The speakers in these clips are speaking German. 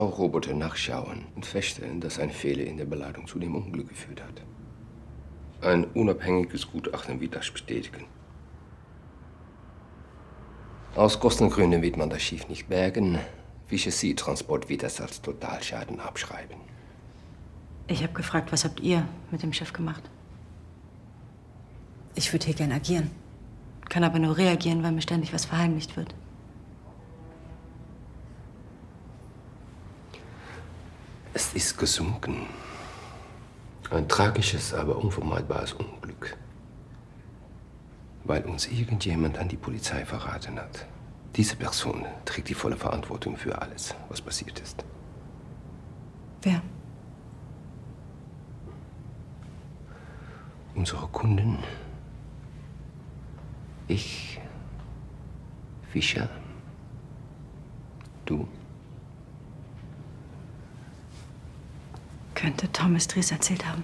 Roboter nachschauen und feststellen, dass ein Fehler in der Beladung zu dem Unglück geführt hat. Ein unabhängiges Gutachten wird das bestätigen. Aus Kostengründen wird man das Schiff nicht bergen. Fischer Sea Transport wird das als Totalschaden abschreiben. Ich habe gefragt, was habt ihr mit dem Schiff gemacht? Ich würde hier gern agieren. Kann aber nur reagieren, weil mir ständig was verheimlicht wird. Es ist gesunken. Ein tragisches, aber unvermeidbares Unglück. Weil uns irgendjemand an die Polizei verraten hat. Diese Person trägt die volle Verantwortung für alles, was passiert ist. Wer? Unsere Kunden. Ich. Fischer. Du. Könnte Thomas Dries erzählt haben.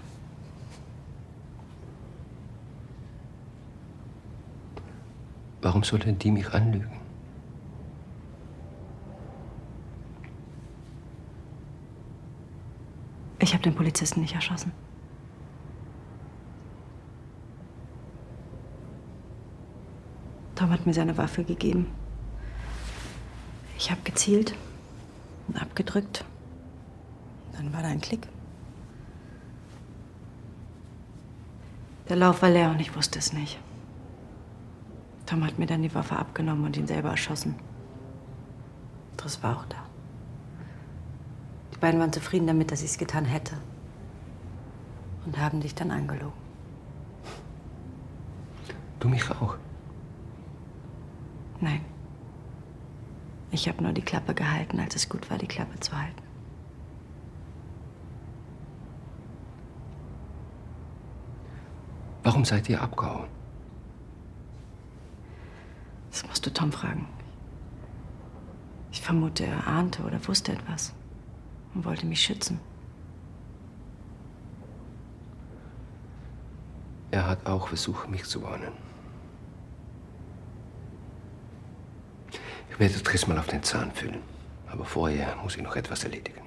Warum sollte die mich anlügen? Ich habe den Polizisten nicht erschossen. Tom hat mir seine Waffe gegeben. Ich habe gezielt und abgedrückt. Dann war da ein Klick. Der Lauf war leer und ich wusste es nicht. Tom hat mir dann die Waffe abgenommen und ihn selber erschossen. Dries war auch da. Die beiden waren zufrieden damit, dass ich es getan hätte. Und haben dich dann angelogen. Du mich auch? Nein. Ich habe nur die Klappe gehalten, als es gut war, die Klappe zu halten. Warum seid ihr abgehauen? Das musst du Tom fragen. Ich vermute, er ahnte oder wusste etwas und wollte mich schützen. Er hat auch versucht, mich zu warnen. Ich werde Dries mal auf den Zahn fühlen. Aber vorher muss ich noch etwas erledigen.